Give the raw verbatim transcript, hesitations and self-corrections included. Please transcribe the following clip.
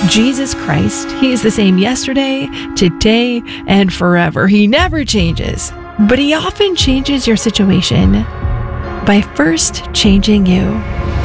Jesus Christ, He is the same yesterday, today, and forever. He never changes. But He often changes your situation by first changing you.